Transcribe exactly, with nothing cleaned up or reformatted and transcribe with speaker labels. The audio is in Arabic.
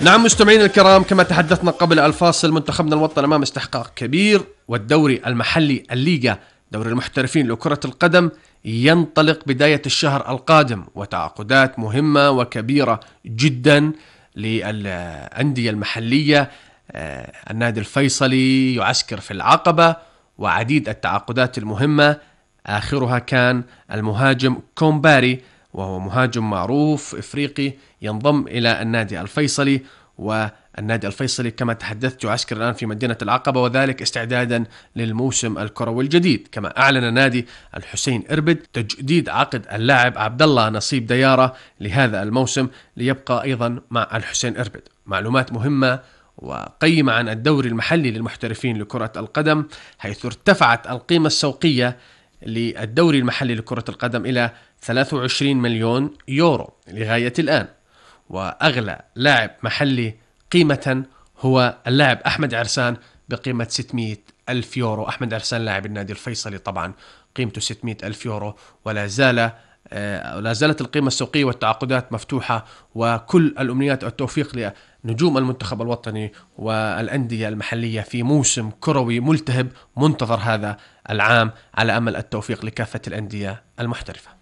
Speaker 1: نعم مستمعين الكرام، كما تحدثنا قبل الفاصل منتخبنا الوطني أمام استحقاق كبير، والدوري المحلي الليغا دوري المحترفين لكرة القدم ينطلق بداية الشهر القادم، وتعاقدات مهمة وكبيرة جدا للأندية المحلية. النادي الفيصلي يعسكر في العقبة، وعديد التعاقدات المهمة آخرها كان المهاجم كومباري، وهو مهاجم معروف إفريقي ينضم إلى النادي الفيصلي. والنادي الفيصلي كما تحدثت يعسكر الآن في مدينة العقبة، وذلك استعدادا للموسم الكروي الجديد. كما أعلن نادي الحسين إربد تجديد عقد اللاعب عبد الله نصيب ديارة لهذا الموسم ليبقى أيضا مع الحسين إربد. معلومات مهمة وقيمة عن الدوري المحلي للمحترفين لكرة القدم، حيث ارتفعت القيمة السوقية للدوري المحلي لكرة القدم إلى ثلاثة وعشرين مليون يورو لغاية الآن. وأغلى لاعب محلي قيمة هو اللاعب أحمد عرسان بقيمة ستمائة ألف يورو. أحمد عرسان لاعب النادي الفيصلي طبعا قيمته ستمائة ألف يورو، ولا زال لا زالت القيمة السوقية والتعاقدات مفتوحة، وكل الأمنيات والتوفيق لنجوم المنتخب الوطني والأندية المحلية في موسم كروي ملتهب منتظر هذا العام، على أمل التوفيق لكافة الأندية المحترفة.